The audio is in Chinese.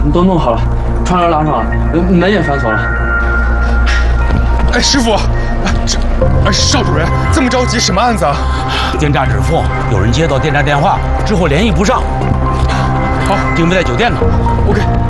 都弄好了，窗帘拉上了，门也反锁了。 哎，师傅，邵主任这么着急，什么案子啊？ 电诈支付，有人接到电诈电话之后联系不上， 好， 定位在酒店呢。 OK。